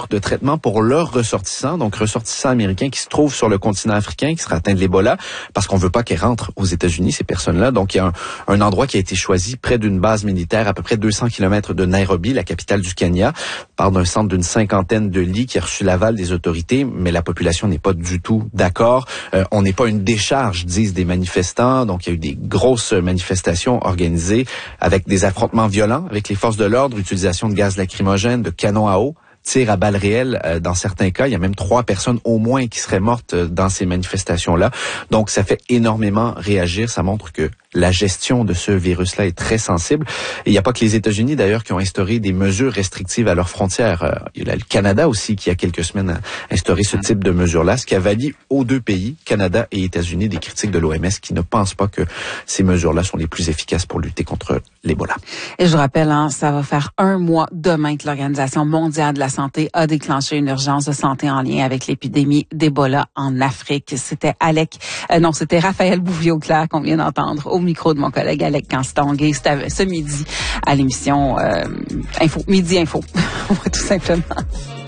centre de traitement pour leurs ressortissants, donc ressortissants américains qui se trouvent sur le continent africain, qui seraient atteints de l'Ebola, parce qu'on veut pas qu'ils rentrent aux États-Unis, ces personnes-là. Donc, il y a un endroit qui a été choisi près d'une base militaire, à peu près 200 kilomètres de Nairobi, la capitale du Kenya. On parle d'un centre d'une 50aine de lits qui a reçu l'aval des autorités, mais la population n'est pas du tout d'accord. On n'est pas une décharge, disent des manifestants. Donc, il y a eu des grosses manifestations organisées avec des affrontements violents avec les forces de l'ordre, utilisation de gaz lacrymogène, de canons à eau, tirs à balles réelles dans certains cas. Il y a même 3 personnes au moins qui seraient mortes dans ces manifestations-là. Donc, ça fait énormément réagir. Ça montre que la gestion de ce virus-là est très sensible. Et il n'y a pas que les États-Unis, d'ailleurs, qui ont instauré des mesures restrictives à leurs frontières. Il y a le Canada aussi qui, il y a quelques semaines, a instauré ce type de mesures-là, ce qui a valu aux 2 pays, Canada et États-Unis, des critiques de l'OMS qui ne pensent pas que ces mesures-là sont les plus efficaces pour lutter contre l'Ebola. Et je vous rappelle, ça va faire 1 mois demain que l'Organisation mondiale de la santé a déclenché une urgence de santé en lien avec l'épidémie d'Ebola en Afrique. C'était c'était Raphaël Bouvier-Auclair qu'on vient d'entendre au micro de mon collègue Alec Canstanguay. C'était ce midi à l'émission Midi Info, tout simplement.